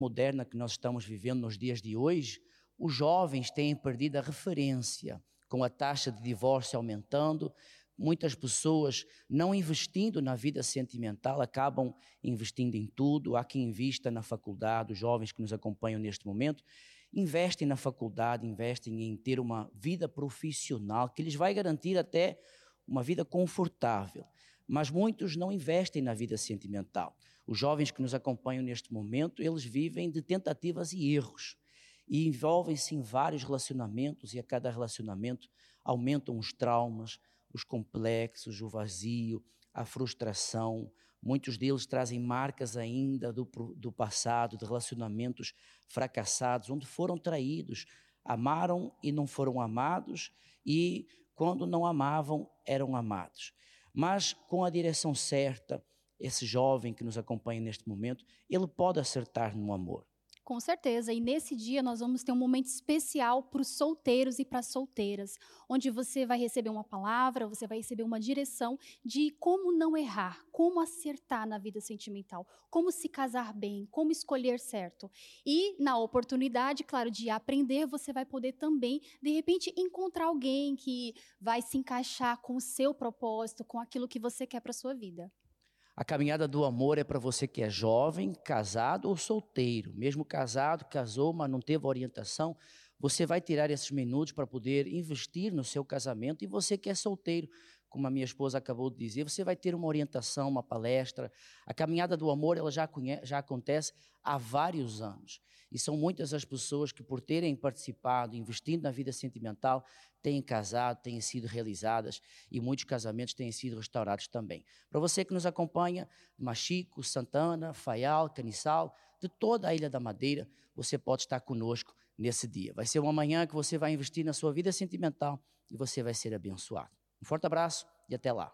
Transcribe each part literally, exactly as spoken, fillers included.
moderna que nós estamos vivendo nos dias de hoje, os jovens têm perdido a referência, com a taxa de divórcio aumentando, muitas pessoas não investindo na vida sentimental, acabam investindo em tudo. Há quem invista na faculdade, os jovens que nos acompanham neste momento, investem na faculdade, investem em ter uma vida profissional, que lhes vai garantir até uma vida confortável. Mas muitos não investem na vida sentimental. Os jovens que nos acompanham neste momento, eles vivem de tentativas e erros. E envolvem-se em vários relacionamentos, e a cada relacionamento aumentam os traumas, os complexos, o vazio, a frustração. Muitos deles trazem marcas ainda do, do passado, de relacionamentos fracassados, onde foram traídos, amaram e não foram amados, e quando não amavam, eram amados. Mas com a direção certa, esse jovem que nos acompanha neste momento, ele pode acertar no amor. Com certeza, e nesse dia nós vamos ter um momento especial para os solteiros e para as solteiras, onde você vai receber uma palavra, você vai receber uma direção de como não errar, como acertar na vida sentimental, como se casar bem, como escolher certo. E na oportunidade, claro, de aprender, você vai poder também, de repente, encontrar alguém que vai se encaixar com o seu propósito, com aquilo que você quer para a sua vida. A caminhada do amor é para você que é jovem, casado ou solteiro. Mesmo casado, casou, mas não teve orientação, você vai tirar esses minutos para poder investir no seu casamento. E você que é solteiro, como a minha esposa acabou de dizer, você vai ter uma orientação, uma palestra. A caminhada do amor, ela já, conhece, já acontece há vários anos. E são muitas as pessoas que, por terem participado, investindo na vida sentimental, têm casado, têm sido realizadas, e muitos casamentos têm sido restaurados também. Para você que nos acompanha, Machico, Santana, Faial, Caniçal, de toda a Ilha da Madeira, você pode estar conosco nesse dia. Vai ser uma manhã que você vai investir na sua vida sentimental e você vai ser abençoado. Um forte abraço e até lá.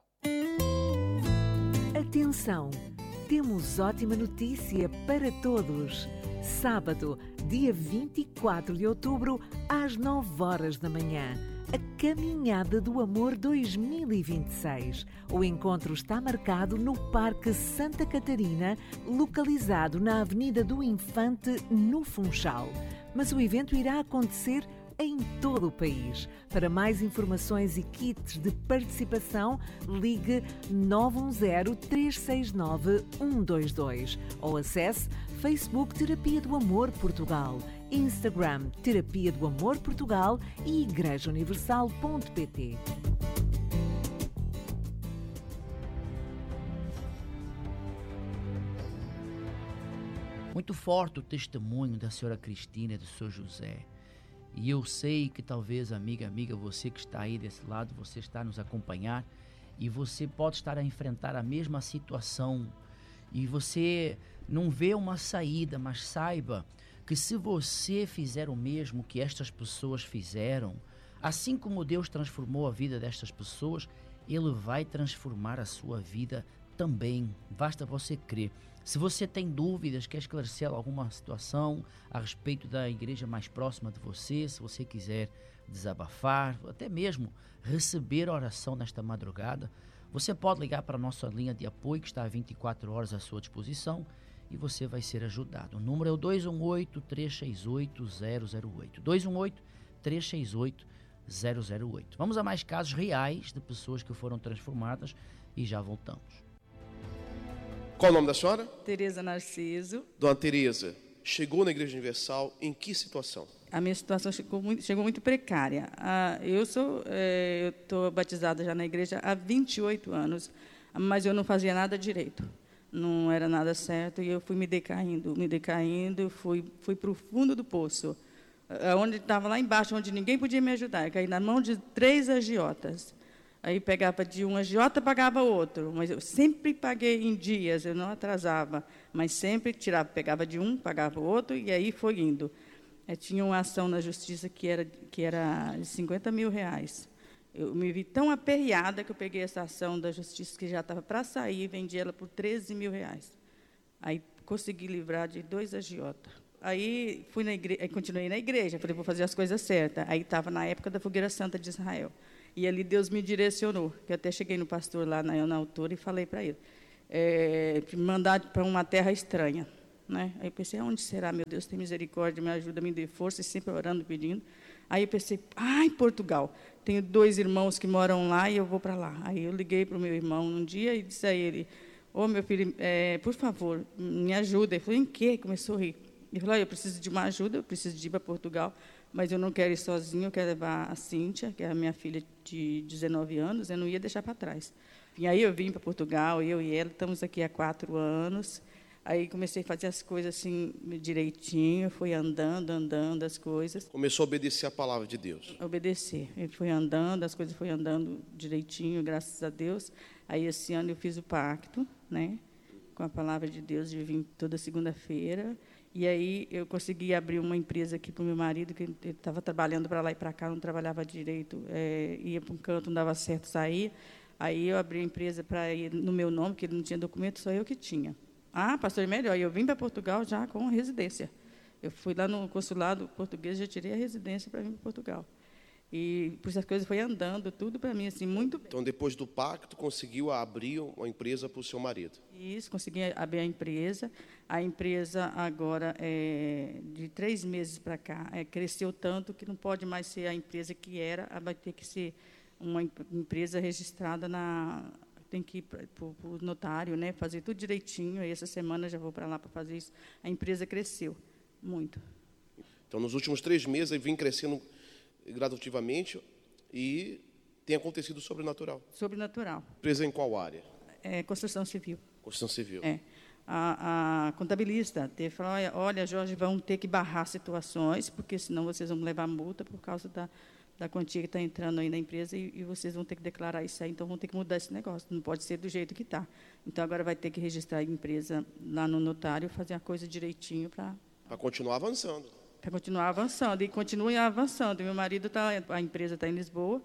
Atenção! Temos ótima notícia para todos. Sábado, dia vinte e quatro de outubro, às nove horas da manhã. A Caminhada do Amor dois mil e vinte e seis. O encontro está marcado no Parque Santa Catarina, localizado na Avenida do Infante, no Funchal. Mas o evento irá acontecer em todo o país. Para mais informações e kits de participação, ligue nove um zero, três seis nove, um dois dois ou acesse Facebook Terapia do Amor Portugal, Instagram Terapia do Amor Portugal e igreja universal ponto pt. Muito forte o testemunho da senhora Cristina e do senhor José. E eu sei que talvez, amiga, amiga, você que está aí desse lado, você está a nos acompanhar e você pode estar a enfrentar a mesma situação e você não vê uma saída, mas saiba que se você fizer o mesmo que estas pessoas fizeram, assim como Deus transformou a vida destas pessoas, Ele vai transformar a sua vida também. Basta você crer. Se você tem dúvidas, quer esclarecer alguma situação a respeito da igreja mais próxima de você, se você quiser desabafar, até mesmo receber oração nesta madrugada, você pode ligar para a nossa linha de apoio que está a vinte e quatro horas à sua disposição e você vai ser ajudado. O número é o dois um oito, três seis oito, zero zero oito. dois um oito, três seis oito, zero zero oito. Vamos a mais casos reais de pessoas que foram transformadas e já voltamos. Qual o nome da senhora? Tereza Narciso. Dona Tereza, chegou na Igreja Universal em que situação? A minha situação chegou muito, chegou muito precária. Ah, eu sou, é, eu estou batizada já na igreja há vinte e oito anos, mas eu não fazia nada direito. Não era nada certo e eu fui me decaindo, me decaindo, fui, fui para o fundo do poço, onde estava lá embaixo, onde ninguém podia me ajudar. Eu caí na mão de três agiotas. Aí pegava de um agiota, pagava outro, mas eu sempre paguei em dias, eu não atrasava, mas sempre tirava, pegava de um, pagava o outro, e aí foi indo. Eu tinha uma ação na justiça que era, que era de cinquenta mil reais. Eu me vi tão aperreada que eu peguei essa ação da justiça, que já estava para sair, e vendi ela por treze mil reais. Aí consegui livrar de dois agiotas. Aí fui na igreja, aí continuei na igreja, falei, vou fazer as coisas certas. Aí estava na época da Fogueira Santa de Israel. E ali Deus me direcionou, que eu até cheguei no pastor lá na, na altura e falei para ele, é, me mandar para uma terra estranha. né? Aí eu pensei, onde será, meu Deus, tem misericórdia, me ajuda, me dê força, e sempre orando, pedindo. Aí eu pensei, ah, em Portugal, tenho dois irmãos que moram lá e eu vou para lá. Aí eu liguei para o meu irmão um dia e disse a ele, ô, oh, meu filho, é, por favor, me ajuda. Ele falou, em quê? Começou a rir. Ele falou, ah, eu preciso de uma ajuda, eu preciso de ir para Portugal, mas eu não quero ir sozinho, eu quero levar a Cíntia, que é a minha filha de dezenove anos, eu não ia deixar para trás. E aí eu vim para Portugal, eu e ela, estamos aqui há quatro anos. Aí comecei a fazer as coisas assim direitinho, fui andando, andando as coisas. Começou a obedecer a palavra de Deus. Obedecer. Eu fui andando, as coisas foram andando direitinho, graças a Deus. Aí esse ano eu fiz o pacto, né, com a palavra de Deus, de vir toda segunda-feira. E aí eu consegui abrir uma empresa aqui para o meu marido, que ele estava trabalhando para lá e para cá, não trabalhava direito, é, ia para um canto, não dava certo sair. Aí eu abri a empresa para ir no meu nome, que ele não tinha documento, só eu que tinha. Ah, pastor, é melhor. Eu vim para Portugal já com residência. Eu fui lá no consulado português, já tirei a residência para vir para Portugal. E por essas coisas foi andando, tudo para mim, assim, muito bem. Então, depois do pacto, conseguiu abrir uma empresa para o seu marido. Isso, consegui abrir a empresa. A empresa agora, é, de três meses para cá, é, cresceu tanto que não pode mais ser a empresa que era, vai ter que ser uma empresa registrada na... Tem que ir para o notário, né, fazer tudo direitinho. E essa semana já vou para lá para fazer isso. A empresa cresceu muito. Então, nos últimos três meses, ele vem crescendo gradativamente e tem acontecido sobrenatural. Sobrenatural. Empresa em qual área? É, construção civil. Construção civil. É. A, a contabilista teve falou, olha, olha, Jorge, vão ter que barrar situações, porque senão vocês vão levar multa por causa da... da quantia que está entrando aí na empresa e, e vocês vão ter que declarar isso aí, então vão ter que mudar esse negócio, não pode ser do jeito que está. Então, agora vai ter que registrar a empresa lá no notário, fazer a coisa direitinho para... Para continuar avançando. Para continuar avançando, e continue avançando. Meu marido, tá, a empresa está em Lisboa,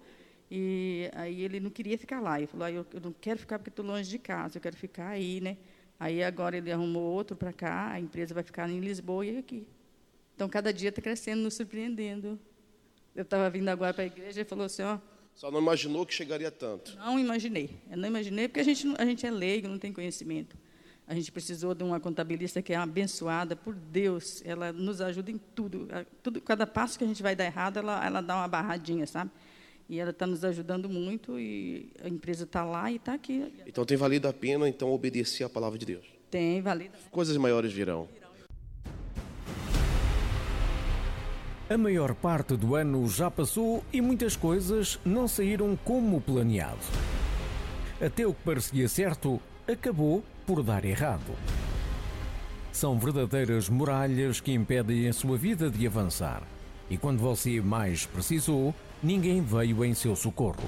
e aí ele não queria ficar lá. Ele falou, ah, eu, eu não quero ficar porque estou longe de casa, eu quero ficar aí, né? Aí, agora, ele arrumou outro para cá, a empresa vai ficar em Lisboa e aqui. Então, cada dia está crescendo, nos surpreendendo. Eu estava vindo agora para a igreja e falou assim, ó... Só não imaginou que chegaria tanto? Não imaginei. Eu não imaginei, porque a gente, a gente é leigo, não tem conhecimento. A gente precisou de uma contabilista que é abençoada por Deus. Ela nos ajuda em tudo. tudo cada passo que a gente vai dar errado, ela, ela dá uma barradinha, sabe? E ela está nos ajudando muito, e a empresa está lá e está aqui. Então, tem valido a pena, então, obedecer a palavra de Deus? Tem valido. Coisas maiores virão. A maior parte do ano já passou e muitas coisas não saíram como planeado. Até o que parecia certo acabou por dar errado. São verdadeiras muralhas que impedem a sua vida de avançar. E quando você mais precisou, ninguém veio em seu socorro.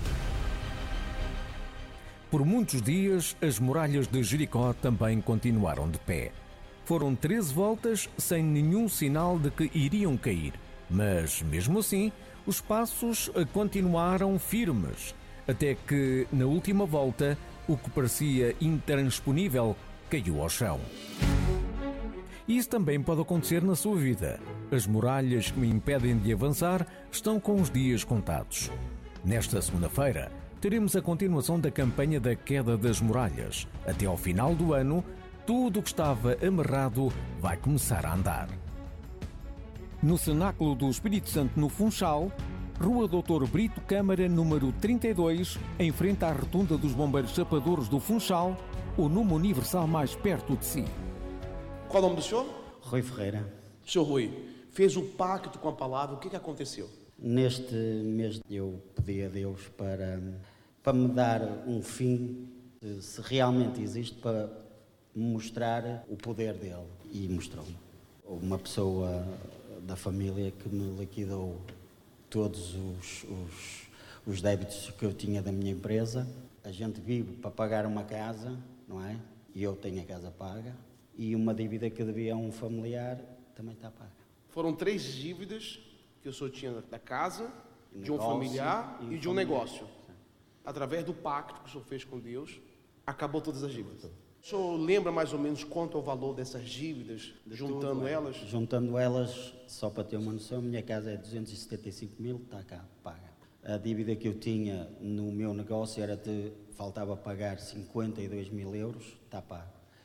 Por muitos dias, as muralhas de Jericó também continuaram de pé. Foram treze voltas sem nenhum sinal de que iriam cair. Mas, mesmo assim, os passos continuaram firmes, até que, na última volta, o que parecia intransponível caiu ao chão. Isso também pode acontecer na sua vida. As muralhas que me impedem de avançar estão com os dias contados. Nesta segunda-feira, teremos a continuação da campanha da queda das muralhas. Até ao final do ano, tudo o que estava amarrado vai começar a andar. No Cenáculo do Espírito Santo, no Funchal, Rua doutor Brito Câmara, número trinta e dois, em frente à rotunda dos Bombeiros Chapadores do Funchal, o número universal mais perto de si. Qual o nome do senhor? Rui Ferreira. Senhor Rui, fez o pacto com a palavra, o que é que aconteceu? Neste mês eu pedi a Deus para, para me dar um fim, se realmente existe, para mostrar o poder dele. E mostrou-me. Uma pessoa da família que me liquidou todos os, os, os débitos que eu tinha da minha empresa. A gente vive para pagar uma casa, não é? E eu tenho a casa paga. E uma dívida que devia a um familiar também está paga. Foram três dívidas que o senhor tinha da casa, negócio, de um familiar e, e de um familiar. negócio. Através do pacto que o senhor fez com Deus, acabou todas as dívidas. O senhor lembra mais ou menos quanto é o valor dessas dívidas, de juntando tudo, elas? Juntando elas, só para ter uma noção, a minha casa é duzentos e setenta e cinco mil, está cá, paga. A dívida que eu tinha no meu negócio era de, faltava pagar cinquenta e dois mil euros, está pago.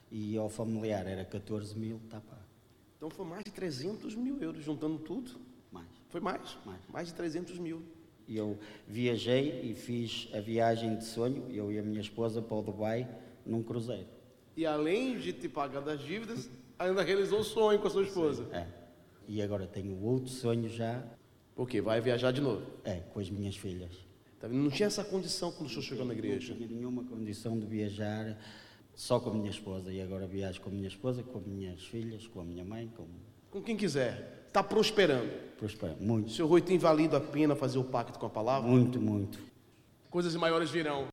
E ao familiar era catorze mil, está pago. Então foi mais de trezentos mil euros, juntando tudo? Mais. Foi mais? Mais. Mais de trezentos mil. E eu viajei e fiz a viagem de sonho, eu e a minha esposa, para o Dubai, num cruzeiro. E além de te pagar das dívidas, ainda realizou o sonho com a sua esposa? É. E agora tenho outro sonho já. Por quê? Vai viajar de novo? É, com as minhas filhas. Tá vendo? Não tinha essa condição quando o senhor chegou na igreja? Não tinha nenhuma condição de viajar só com a minha esposa. E agora viajo com a minha esposa, com as minhas filhas, com a minha mãe, com... Com quem quiser. Está prosperando. Prospera, muito. Senhor Rui, tem valido a pena fazer o pacto com a palavra? Muito, muito. Coisas maiores virão.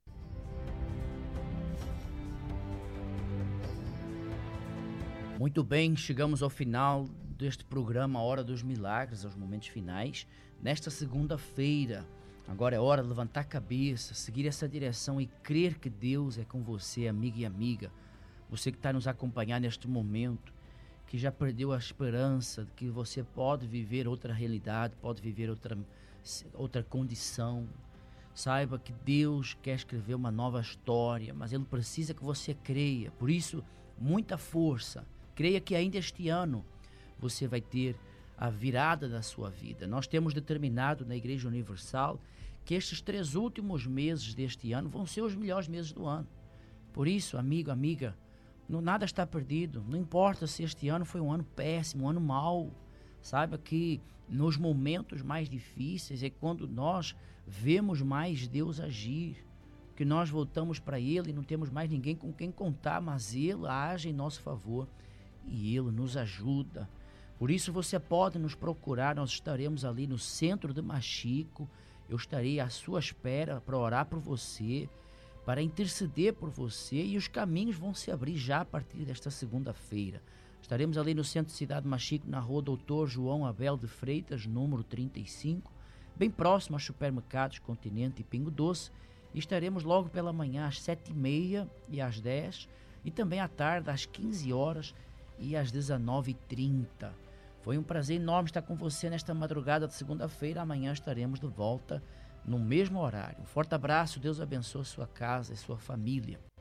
Muito bem, chegamos ao final deste programa, a Hora dos Milagres, aos momentos finais. Nesta segunda-feira, agora é hora de levantar a cabeça, seguir essa direção e crer que Deus é com você, amiga e amiga. Você que está nos acompanhando neste momento, que já perdeu a esperança de que você pode viver outra realidade, pode viver outra, outra condição. Saiba que Deus quer escrever uma nova história, mas Ele precisa que você creia. Por isso, muita força. Creia que ainda este ano você vai ter a virada da sua vida. Nós temos determinado na Igreja Universal que estes três últimos meses deste ano vão ser os melhores meses do ano. Por isso, amigo, amiga, não, nada está perdido. Não importa se este ano foi um ano péssimo, um ano mau. Saiba que nos momentos mais difíceis é quando nós vemos mais Deus agir, que nós voltamos para Ele e não temos mais ninguém com quem contar, mas Ele age em nosso favor e Ele nos ajuda. Por isso você pode nos procurar, nós estaremos ali no centro de Machico, eu estarei à sua espera para orar por você, para interceder por você, e os caminhos vão se abrir já a partir desta segunda-feira. Estaremos ali no centro de Cidade de Machico, na rua Doutor João Abel de Freitas, número trinta e cinco, bem próximo aos supermercados Continente e Pingo Doce, e estaremos logo pela manhã às sete e meia e às dez, e também à tarde às quinze horas e às dezenove e trinta. Foi um prazer enorme estar com você nesta madrugada de segunda-feira. Amanhã estaremos de volta no mesmo horário. Um forte abraço, Deus abençoe a sua casa e sua família.